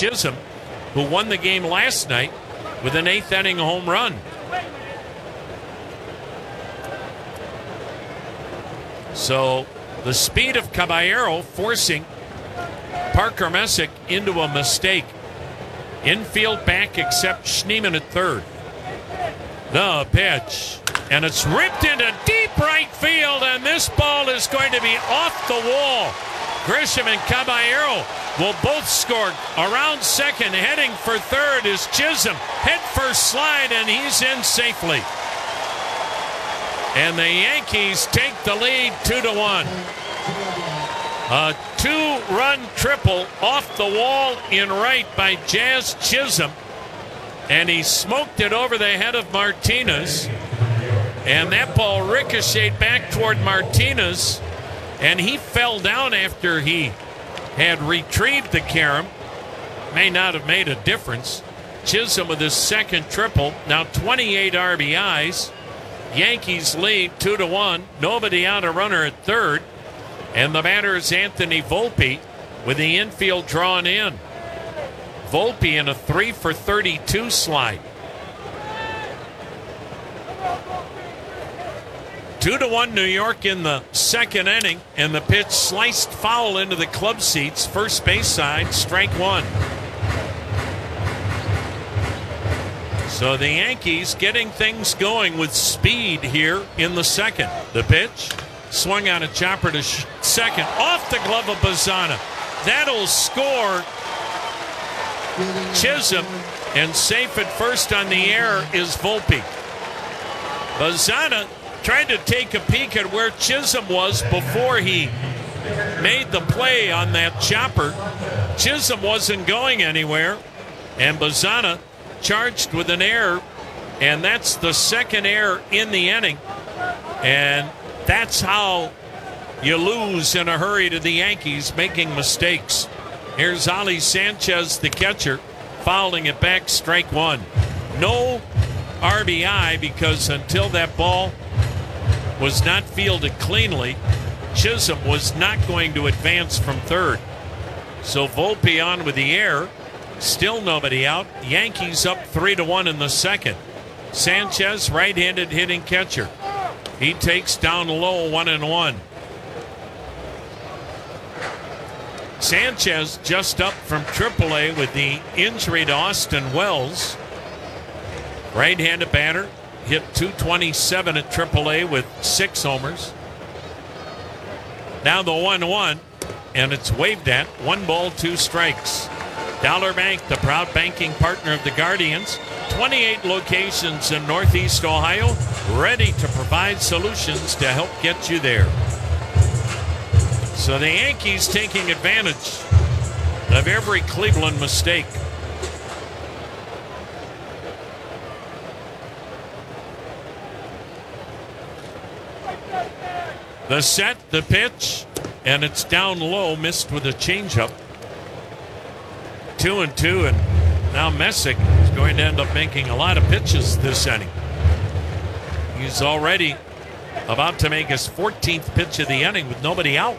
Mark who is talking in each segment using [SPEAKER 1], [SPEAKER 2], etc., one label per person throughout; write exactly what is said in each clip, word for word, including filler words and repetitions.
[SPEAKER 1] Chisholm, who won the game last night with an eighth inning home run. So the speed of Caballero forcing Parker Messick into a mistake. Infield back except Schneemann at third. The pitch. And it's ripped into deep right field, and this ball is going to be off the wall. Grisham and Caballero will both score. Around second, heading for third is Chisholm. Head first slide, and he's in safely. And the Yankees take the lead two to one. A two-run triple off the wall in right by Jazz Chisholm. And he smoked it over the head of Martinez. And that ball ricocheted back toward Martinez. And he fell down after he had retrieved the carom. May not have made a difference. Chisholm with his second triple. Now twenty-eight R B Is. Yankees lead two to one. Nobody out, a runner at third. And the batter is Anthony Volpe with the infield drawn in. Volpe in a three for thirty-two slide. Two to one New York in the second inning, and the pitch sliced foul into the club seats. First base side, strike one. So the Yankees getting things going with speed here in the second. The pitch swung on a chopper to sh- second, off the glove of Bazzana. That'll score Chisholm, and safe at first on the air is Volpe. Bazzana tried to take a peek at where Chisholm was before he made the play on that chopper. Chisholm wasn't going anywhere, and Bazzana charged with an error, and that's the second error in the inning. And that's how you lose in a hurry to the Yankees, making mistakes. Here's Ali Sanchez, the catcher, fouling it back, strike one. No R B I because until that ball was not fielded cleanly, Chisholm was not going to advance from third. So Volpe on with the error. Still nobody out. Yankees up three to one in the second. Sanchez, right-handed hitting catcher. He takes down low, one and one. Sanchez just up from triple A with the injury to Austin Wells. Right-handed batter, hit two twenty-seven at triple A with six homers. Now the one one, and it's waved at. One ball, two strikes. Dollar Bank, the proud banking partner of the Guardians. twenty-eight locations in Northeast Ohio, ready to provide solutions to help get you there. So the Yankees taking advantage of every Cleveland mistake. The set, the pitch, and it's down low, missed with a changeup. Two and two, and now Messick is going to end up making a lot of pitches this inning. He's already about to make his fourteenth pitch of the inning with nobody out.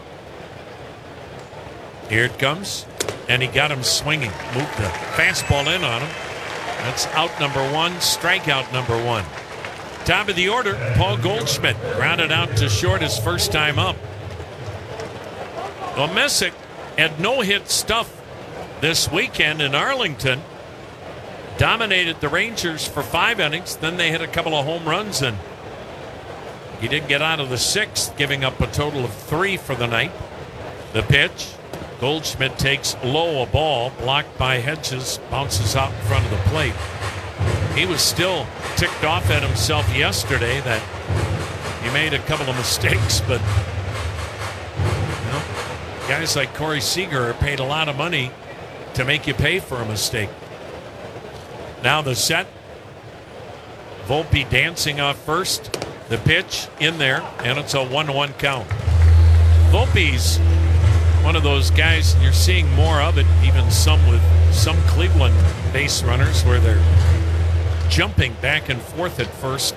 [SPEAKER 1] Here it comes, and he got him swinging. Moved the fastball in on him. That's out number one, strikeout number one. Top of the order, Paul Goldschmidt grounded out to short his first time up. Well, Messick had no-hit stuff this weekend in Arlington. Dominated the Rangers for five innings. Then they hit a couple of home runs, and he didn't get out of the sixth, giving up a total of three for the night. The pitch. Goldschmidt takes low a ball, blocked by Hedges, bounces out in front of the plate. He was still ticked off at himself yesterday that he made a couple of mistakes, but you know, guys like Corey Seager are paid a lot of money to make you pay for a mistake. Now the set. Volpe dancing off first. The pitch in there, and it's a one one count. Volpe's one of those guys, and you're seeing more of it, even some with some Cleveland base runners, where they're jumping back and forth at first.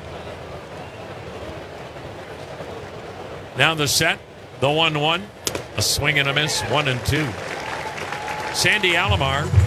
[SPEAKER 1] Now the set, the one one, a swing and a miss, one and two. Sandy Alomar